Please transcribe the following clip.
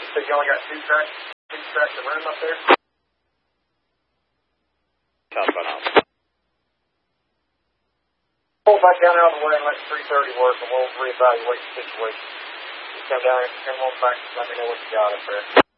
So you only got two tracks of room up there? Southbound out. Pull back down out of the way and let 330 work, and we'll reevaluate the situation. Just come down and come on back and let me know what you got up there.